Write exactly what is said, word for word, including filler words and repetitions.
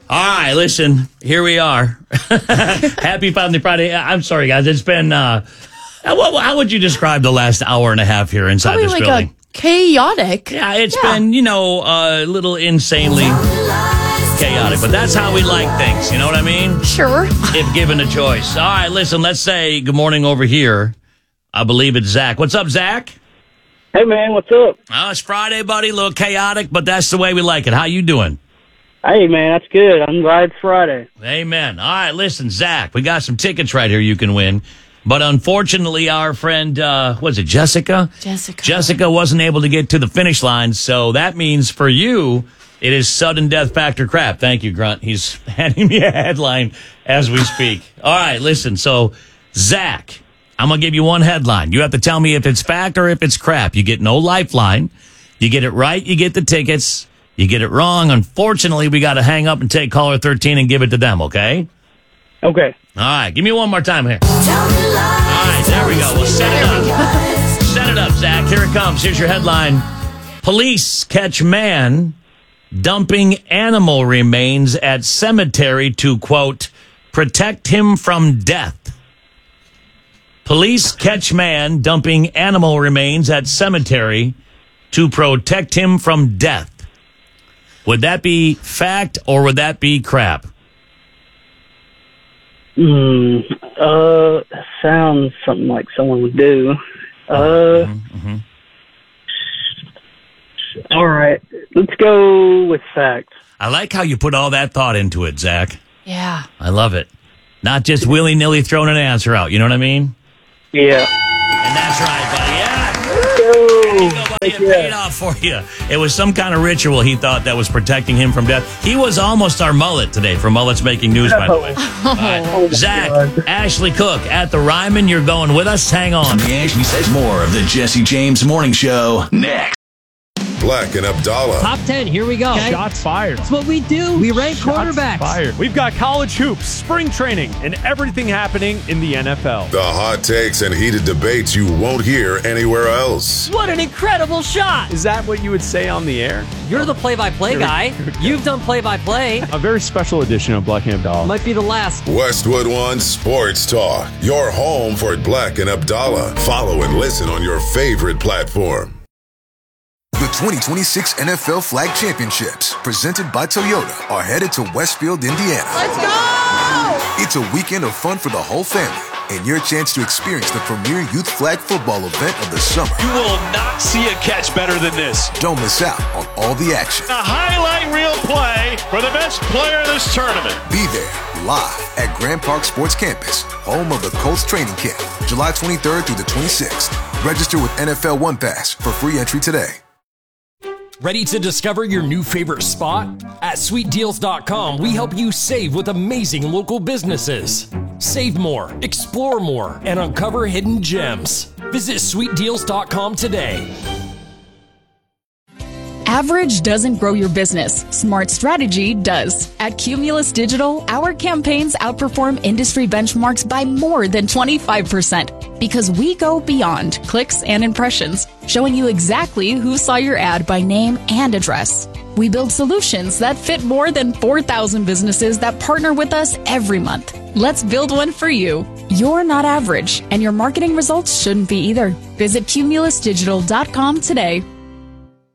All right, listen, here we are. Happy Family Friday. I'm sorry, guys. It's been, uh, how, how would you describe the last hour and a half here inside Probably this like building? A chaotic. Yeah, it's yeah. been, you know, a little insanely chaotic, but that's how we like things. You know what I mean? Sure. If given a choice. All right, listen, let's say good morning over here. I believe it's Zach. What's up, Zach? Hey, man, what's up? Oh, it's Friday, buddy. A little chaotic, but that's the way we like it. How you doing? Hey, man, that's good. I'm glad it's Friday. Amen. All right, listen, Zach, we got some tickets right here you can win. But unfortunately, our friend, uh, was it Jessica? Jessica. Jessica wasn't able to get to the finish line, so that means for you, it is sudden death factor crap. Thank you, Grunt. He's handing me a headline as we speak. All right, listen, so, Zach, I'm going to give you one headline. You have to tell me if it's fact or if it's crap. You get no lifeline. You get it right, you get the tickets. You get it wrong, unfortunately, we got to hang up and take caller thirteen and give it to them, okay? Okay. All right, give me one more time here. All right, there we go. We'll set it up. Set it up, Zach. Here it comes. Here's your headline. Police catch man dumping animal remains at cemetery to, quote, protect him from death. Police catch man dumping animal remains at cemetery to protect him from death. Would that be fact or would that be crap? Hmm. Uh, sounds something like someone would do. Uh. Mm-hmm, mm-hmm. All right. Let's go with fact. I like how you put all that thought into it, Zach. Yeah. I love it. Not just willy-nilly throwing an answer out. You know what I mean? Yeah. And that's right, buddy. Yeah. Go. Buddy, it paid off for you. It was some kind of ritual he thought that was protecting him from death. He was almost our mullet today for Mullets Making News, by the way. All right. Zach, Ashley Cook at the Ryman, you're going with us. Hang on. The Ashley says more of the Jesse James Morning Show next. Black and Abdallah. Top ten, here we go. Okay. Shots fired. That's what we do. We rank Shots quarterbacks. fired. We've got college hoops, spring training, and everything happening in the N F L. The hot takes and heated debates you won't hear anywhere else. What an incredible shot. Is that what you would say on the air? You're the play-by-play Here we- guy. here we go. You've done play-by-play. A very special edition of Black and Abdallah. Might be the last. Westwood One Sports Talk. Your home for Black and Abdallah. Follow and listen on your favorite platform. The twenty twenty-six N F L Flag Championships, presented by Toyota, are headed to Westfield, Indiana. Let's go! It's a weekend of fun for the whole family and your chance to experience the premier youth flag football event of the summer. You will not see a catch better than this. Don't miss out on all the action. A highlight reel play for the best player in this tournament. Be there, live at Grand Park Sports Campus, home of the Colts training camp, July twenty-third through the twenty-sixth. Register with N F L One Pass for free entry today. Ready to discover your new favorite spot? At sweet deals dot com, we help you save with amazing local businesses. Save more, explore more, and uncover hidden gems. Visit sweet deals dot com today. Average doesn't grow your business. Smart strategy does. At Cumulus Digital, our campaigns outperform industry benchmarks by more than twenty-five percent because we go beyond clicks and impressions, showing you exactly who saw your ad by name and address. We build solutions that fit more than four thousand businesses that partner with us every month. Let's build one for you. You're not average, and your marketing results shouldn't be either. Visit Cumulus Digital dot com today.